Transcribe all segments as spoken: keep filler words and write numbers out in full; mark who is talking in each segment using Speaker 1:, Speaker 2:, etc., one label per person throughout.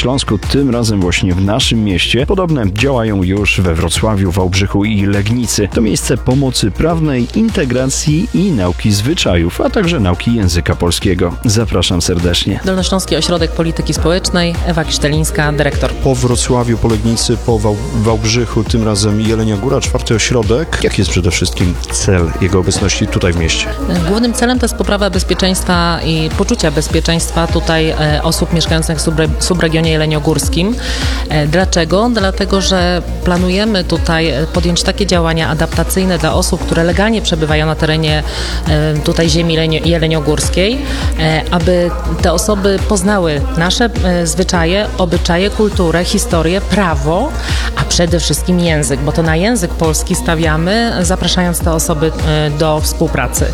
Speaker 1: Śląsku, tym razem właśnie w naszym mieście. Podobne działają już we Wrocławiu, Wałbrzychu i Legnicy. To miejsce pomocy prawnej, integracji i nauki zwyczajów, a także nauki języka polskiego. Zapraszam serdecznie.
Speaker 2: Dolnośląski Ośrodek Polityki Społecznej, Ewa Kisztelińska, dyrektor.
Speaker 3: Po Wrocławiu, po Legnicy, po Wał- Wałbrzychu, tym razem Jelenia Góra, czwarty ośrodek. Jaki jest przede wszystkim cel jego obecności tutaj w mieście?
Speaker 2: Głównym celem to jest poprawa bezpieczeństwa i poczucia bezpieczeństwa tutaj e, osób mieszkających w subre, subregionie jeleniogórskim. E, dlaczego? Dlatego, że planujemy tutaj podjąć takie działania adaptacyjne dla osób, które legalnie przebywają na terenie e, tutaj ziemi jeleni- jeleniogórskiej, e, aby te osoby poznały nasze e, zwyczaje, obyczaje, kulturę, historię, prawo, a przede wszystkim język, bo to na język polski stawiamy, zapraszając te osoby e, do współpracy.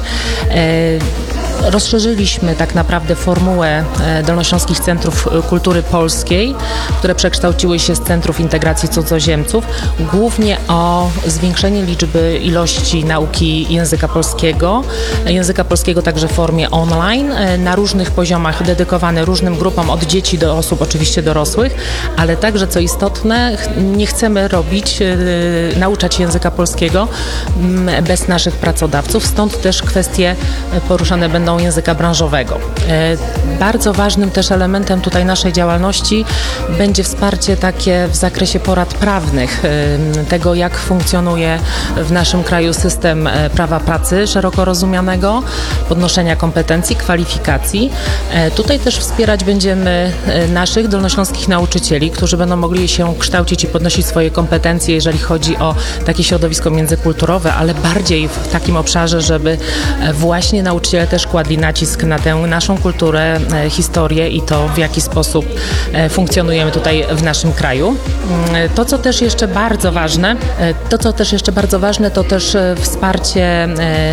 Speaker 2: E, Rozszerzyliśmy tak naprawdę formułę Dolnośląskich Centrów Kultury Polskiej, które przekształciły się z Centrów Integracji Cudzoziemców, głównie o zwiększenie liczby ilości nauki języka polskiego, języka polskiego także w formie online, na różnych poziomach dedykowane różnym grupom, od dzieci do osób oczywiście dorosłych, ale także, co istotne, nie chcemy robić, nauczać języka polskiego bez naszych pracodawców, stąd też kwestie poruszane będą języka branżowego. Bardzo ważnym też elementem tutaj naszej działalności będzie wsparcie takie w zakresie porad prawnych, tego jak funkcjonuje w naszym kraju system prawa pracy szeroko rozumianego, podnoszenia kompetencji, kwalifikacji. Tutaj też wspierać będziemy naszych dolnośląskich nauczycieli, którzy będą mogli się kształcić i podnosić swoje kompetencje, jeżeli chodzi o takie środowisko międzykulturowe, ale bardziej w takim obszarze, żeby właśnie nauczyciele też kładli nacisk na tę naszą kulturę, historię i to, w jaki sposób funkcjonujemy tutaj w naszym kraju. To, co też jeszcze bardzo ważne, to, co też jeszcze bardzo ważne, to też wsparcie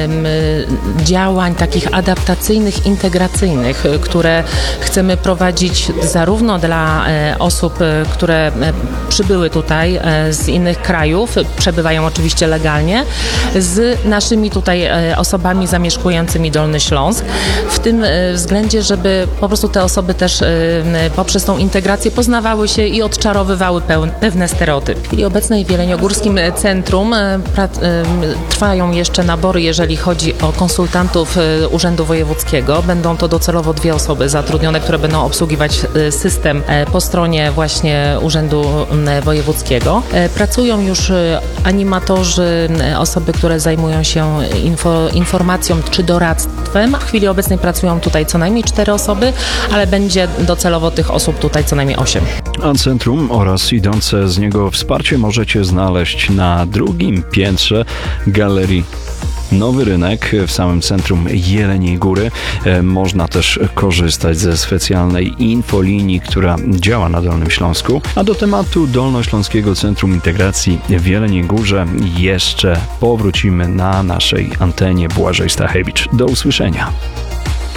Speaker 2: działań takich adaptacyjnych, integracyjnych, które chcemy prowadzić zarówno dla osób, które przybyły tutaj z innych krajów, przebywają oczywiście legalnie, z naszymi tutaj osobami zamieszkującymi Dolny Śląsk. W tym względzie, żeby po prostu te osoby też poprzez tą integrację poznawały się i odczarowywały pewne stereotypy. W chwili obecnej w Jeleniogórskim Centrum trwają jeszcze nabory, jeżeli chodzi o konsultantów Urzędu Wojewódzkiego. Będą to docelowo dwie osoby zatrudnione, które będą obsługiwać system po stronie właśnie Urzędu Wojewódzkiego. Pracują już animatorzy, osoby, które zajmują się info, informacją czy doradztwem. W chwili obecnej pracują tutaj co najmniej cztery osoby, ale będzie docelowo tych osób tutaj co najmniej osiem.
Speaker 1: A centrum oraz idące z niego wsparcie możecie znaleźć na drugim piętrze Galerii Nowy Rynek w samym centrum Jeleniej Góry. Można też korzystać ze specjalnej infolinii, która działa na Dolnym Śląsku. A do tematu Dolnośląskiego Centrum Integracji w Jeleniej Górze jeszcze powrócimy na naszej antenie. Błażej Stachewicz. Do usłyszenia.